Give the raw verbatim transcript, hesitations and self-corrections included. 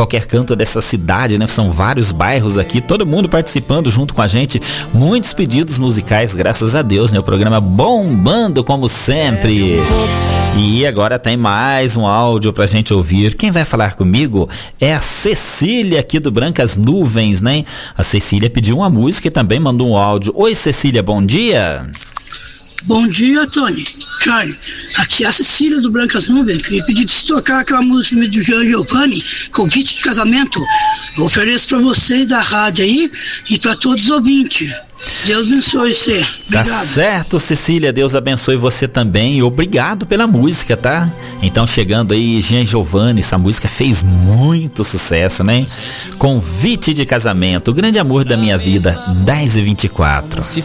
qualquer canto dessa cidade, né? São vários bairros aqui, todo mundo participando junto com a gente, muitos pedidos musicais, graças a Deus, né? O programa bombando como sempre. E agora tem mais um áudio pra gente ouvir. Quem vai falar comigo é a Cecília aqui do Brancas Nuvens, né? A Cecília pediu uma música e também mandou um áudio. Oi, Cecília, bom dia. Bom dia, Tony. Charlie, aqui é a Cecília do Brancas Nuvens. Queria pedir de tocar aquela música do Jean Giovanni, Convite de Casamento. Eu ofereço para vocês da rádio aí e para todos os ouvintes. Deus abençoe você. Obrigado. Tá certo, Cecília, Deus abençoe você também e obrigado pela música, tá? Então chegando aí, Jean Giovanni, essa música fez muito sucesso, né? Convite de Casamento, o grande amor da minha vida, dez e vinte e quatro.